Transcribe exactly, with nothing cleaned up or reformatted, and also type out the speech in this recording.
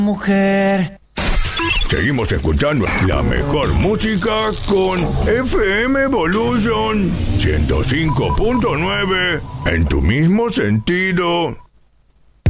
mujer. Seguimos escuchando la mejor música con F M Evolution ciento cinco punto nueve en tu mismo sentido.